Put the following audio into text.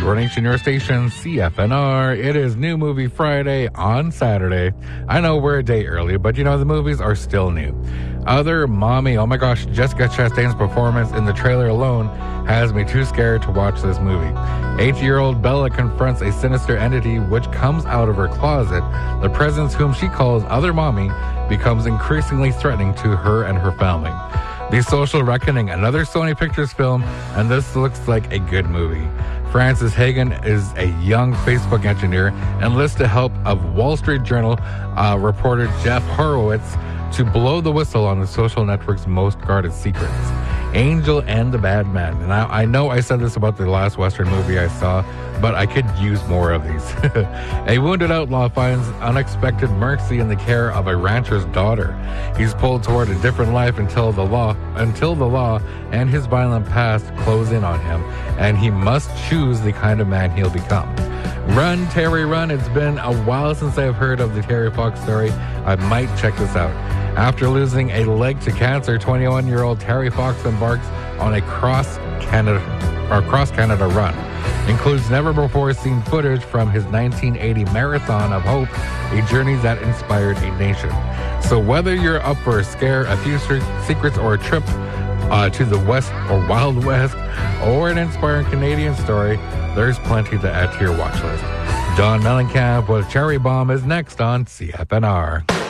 Your Nation, your station, CFNR. It is New Movie Friday on Saturday. I know we're a day early, but you know, the movies are still new. Other Mommy, oh my gosh, Jessica Chastain's performance in the trailer alone has me too scared to watch this movie. 8-year-old Bella confronts a sinister entity which comes out of her closet. The presence, whom she calls Other Mommy, becomes increasingly threatening to her and her family. The Social Reckoning, another Sony Pictures film, and this looks like a good movie. Frances Hagen is a young Facebook engineer and enlists the help of Wall Street Journal reporter Jeff Horowitz to blow the whistle on the social network's most guarded secrets. Angel and the Bad Man. And I know I said this about the last Western movie I saw, but I could use more of these. A wounded outlaw finds unexpected mercy in the care of a rancher's daughter. He's pulled toward a different life until the law and his violent past close in on him, and he must choose the kind of man he'll become. Run, Terry, run. It's been a while since I've heard of the Terry Fox story. I might check this out. After losing a leg to cancer, 21-year-old Terry Fox embarks on a cross-Canada run. Includes never-before-seen footage from his 1980 Marathon of Hope, a journey that inspired a nation. So whether you're up for a scare, a few secrets, or a trip to the West or Wild West, or an inspiring Canadian story, there's plenty to add to your watch list. John Mellencamp with Cherry Bomb is next on CFNR.